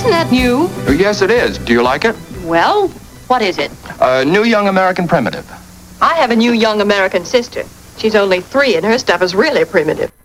Isn't that new? Yes, it is. Do you like it? Well, what is it? New Young American Primitive. I have a new young American sister. She's only 3 and her stuff is really primitive.